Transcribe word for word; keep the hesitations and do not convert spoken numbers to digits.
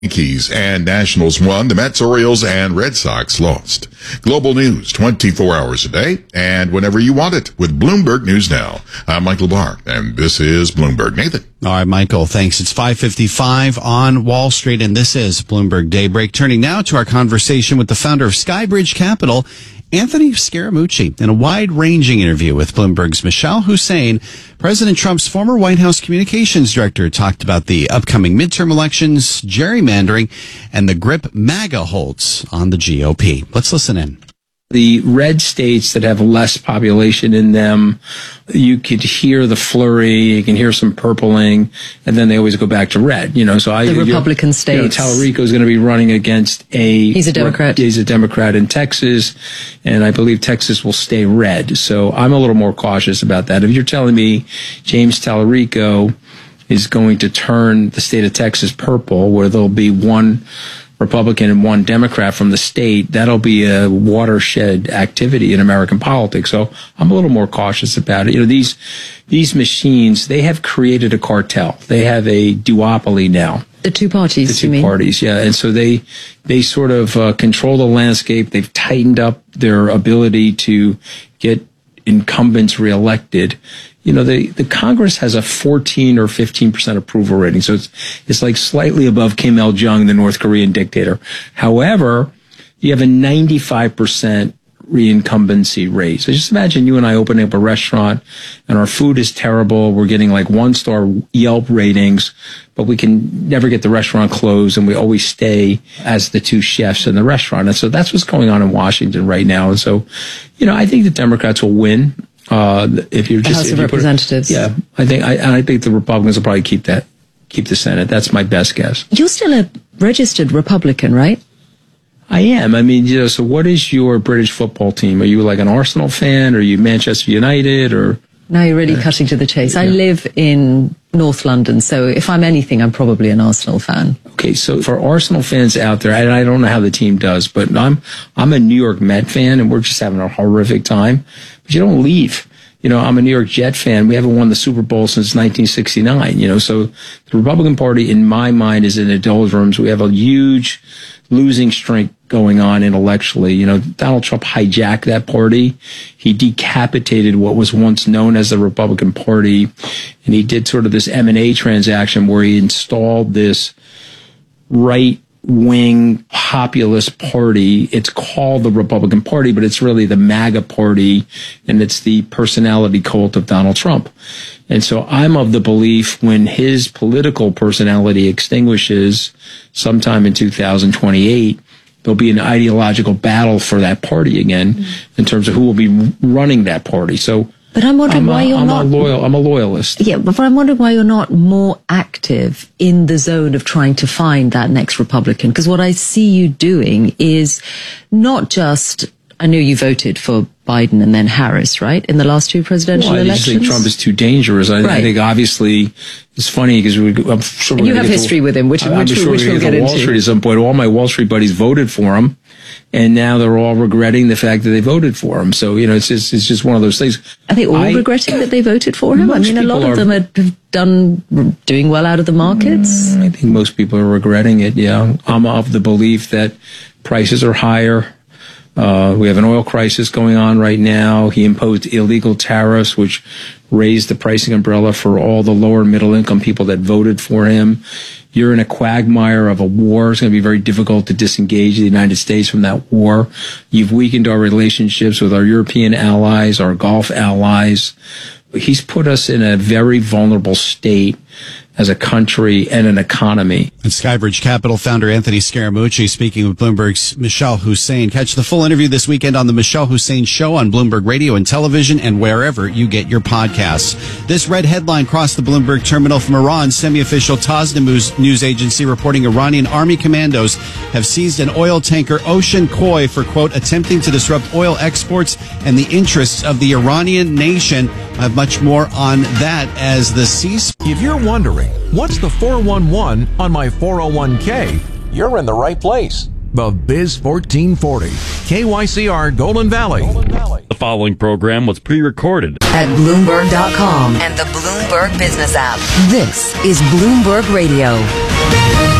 Yankees and Nationals won. The Mets, Orioles, and Red Sox lost. Global news twenty-four hours a day and whenever you want it with Bloomberg News Now. I'm Michael Barr, and this is Bloomberg. Nathan. All right, Michael, thanks. It's five fifty-five on Wall Street, and this is Bloomberg Daybreak. Turning now to our conversation with the founder of Skybridge Capital, Anthony Scaramucci, in a wide-ranging interview with Bloomberg's Michelle Hussein. President Trump's former White House communications director talked about the upcoming midterm elections, gerrymandering, and the grip MAGA holds on the G O P. Let's listen in. The red states that have less population in them, you could hear the flurry, you can hear some purpling, and then they always go back to red. You know, so I the Republican you know, states. You know, Talarico is going to be running against a. He's a Democrat. He's a Democrat in Texas, and I believe Texas will stay red. So I'm a little more cautious about that. If you're telling me James Talarico is going to turn the state of Texas purple, where there'll be one Republican and one Democrat from the state, that'll be a watershed activity in American politics. So I'm a little more cautious about it. You know, these these machines, they have created a cartel. They have a duopoly now. The two parties, The two you mean? parties, yeah. And so they they sort of uh, control the landscape. They've tightened up their ability to get incumbents reelected. You know, the, the Congress has a fourteen or fifteen percent approval rating. So it's, it's like slightly above Kim Il-jung, the North Korean dictator. However, you have a ninety-five percent reincumbency rate. So just imagine you and I opening up a restaurant and our food is terrible. We're getting like one star Yelp ratings, but we can never get the restaurant closed, and we always stay as the two chefs in the restaurant. And so that's what's going on in Washington right now. And so, you know, I think the Democrats will win. Uh, if you're just, House if of you put, Representatives. yeah, I think, I, and I think the Republicans will probably keep that, keep the Senate. That's my best guess. You're still a registered Republican, right? I am. I mean, you know, so what is your British football team? Are you like an Arsenal fan? Or are you Manchester United? Or Now you're really uh, cutting to the chase. Yeah. I live in North London, so if I'm anything, I'm probably an Arsenal fan. Okay, so for Arsenal fans out there, and I don't know how the team does, but I'm I'm a New York Met fan, and we're just having a horrific time. But you don't leave. You know, I'm a New York Jet fan. We haven't won the Super Bowl since nineteen sixty-nine, you know, so the Republican Party, in my mind, is in the doldrums. We have a huge losing streak going on intellectually. You know, Donald Trump hijacked that party. He decapitated what was once known as the Republican Party, and he did sort of this M and A transaction where he installed this right-wing populist party. It's called the Republican Party, but it's really the MAGA party, and it's the personality cult of Donald Trump. And so I'm of the belief when his political personality extinguishes sometime in two thousand twenty-eight, there'll be an ideological battle for that party again mm-hmm. in terms of who will be running that party. So, but I'm wondering I'm a, why you're I'm not a loyal. I'm a loyalist. Yeah, but I'm wondering why you're not more active in the zone of trying to find that next Republican. Because what I see you doing is not just. I know you voted for Biden and then Harris, right, in the last two presidential well, I elections? I just think Trump is too dangerous. I, right. I think obviously it's funny because we, I'm sure and you have history to, with him, which, I'm which, sure which we'll we'll get, get to Wall into. Street at some point. All my Wall Street buddies voted for him, and now they're all regretting the fact that they voted for him. So, you know, it's just, it's just one of those things. Are they all I, regretting that they voted for him? I mean, a lot of are, them have done doing well out of the markets. I think most people are regretting it, yeah. I'm of the belief that prices are higher. Uh, we have an oil crisis going on right now. He imposed illegal tariffs, which raised the pricing umbrella for all the lower middle income people that voted for him. You're in a quagmire of a war. It's going to be very difficult to disengage the United States from that war. You've weakened our relationships with our European allies, our Gulf allies. He's put us in a very vulnerable state as a country and an economy. And Skybridge Capital founder Anthony Scaramucci speaking with Bloomberg's Michelle Hussein. Catch the full interview this weekend on the Michelle Hussein Show on Bloomberg Radio and Television and wherever you get your podcasts. This red headline crossed the Bloomberg terminal from Iran. Semi-official Tasnim news agency reporting Iranian army commandos have seized an oil tanker Ocean Koi for, quote, attempting to disrupt oil exports and the interests of the Iranian nation. I have much more on that as the cease. If you're wondering, what's the four one one on my four oh one k? You're in the right place. The Biz fourteen forty, K Y C R Golden Valley. Golden Valley. The following program was pre-recorded at Bloomberg dot com and the Bloomberg Business app. This is Bloomberg Radio.